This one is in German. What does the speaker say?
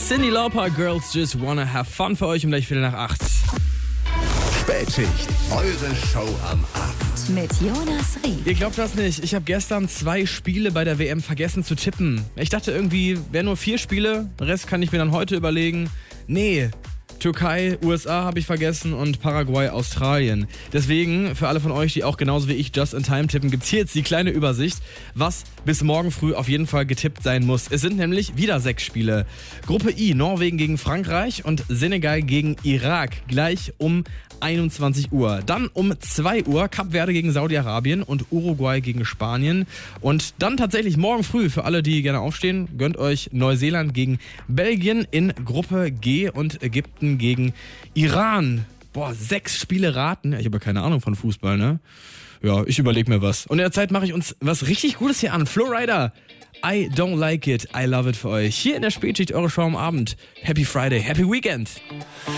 Cyndi Lauper, Girls Just Wanna Have Fun für euch um gleich 7:45. Spätschicht, eure Show am Abend. Mit Jonas Ried. Ihr glaubt das nicht, ich habe gestern 2 Spiele bei der WM vergessen zu tippen. Ich dachte irgendwie, wären nur 4 Spiele, den Rest kann ich mir dann heute überlegen. Nee, Türkei, USA habe ich vergessen und Paraguay, Australien. Deswegen, für alle von euch, die auch genauso wie ich Just in Time tippen, gibt's hier jetzt die kleine Übersicht, was bis morgen früh auf jeden Fall getippt sein muss. Es sind nämlich wieder 6 Spiele. Gruppe I, Norwegen gegen Frankreich und Senegal gegen Irak, gleich um 21 Uhr. Dann um 2 Uhr Kap Verde gegen Saudi-Arabien und Uruguay gegen Spanien. Und dann tatsächlich morgen früh, für alle, die gerne aufstehen, gönnt euch Neuseeland gegen Belgien in Gruppe G und Ägypten gegen Iran. Boah, 6 Spiele raten. Ja, ich habe ja keine Ahnung von Fußball, ne? Ja, ich überlege mir was. Und in der Zeit mache ich uns was richtig Gutes hier an. Flowrider, I don't like it, I love it für euch. Hier in der Spätschicht, eure Show am Abend. Happy Friday, Happy Weekend.